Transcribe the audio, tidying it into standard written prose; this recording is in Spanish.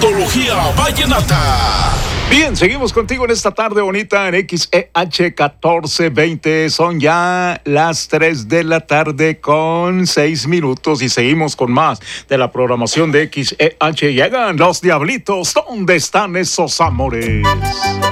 Antología Vallenata. Bien, seguimos contigo en esta tarde bonita en XEH 1420. Son ya las 3 de la tarde con 6 minutos y seguimos con más de la programación de XEH. Llegan los Diablitos. ¿Dónde están esos amores?